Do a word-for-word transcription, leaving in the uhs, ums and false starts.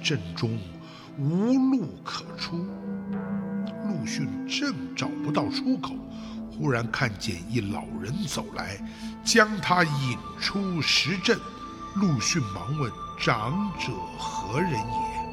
阵中，无路可出。陆逊正找不到出口，忽然看见一老人走来，将他引出石阵。陆逊忙问：长者何人也？